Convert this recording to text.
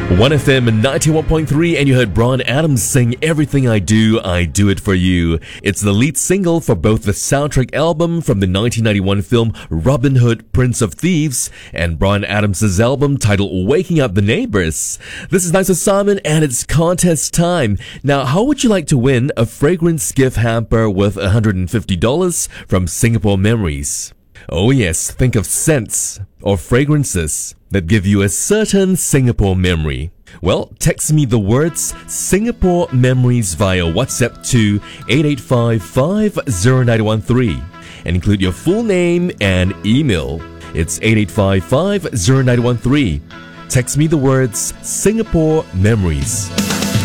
1FM 91.3, and you heard Bryan Adams sing Everything I Do It For You. It's the lead single for both the soundtrack album from the 1991 film Robin Hood, Prince of Thieves, and Bryan Adams' album titled Waking Up the Neighbors. This is Nice with Simon, and it's contest time. Now, how would you like to win a fragrance gift hamper worth $150 from Singapore Memories? Oh yes, think of scents or fragrances that give you a certain Singapore memory. Well, text me the words Singapore Memories via WhatsApp to 885-50913 and include your full name and email. It's 885-50913. Text me the words Singapore Memories.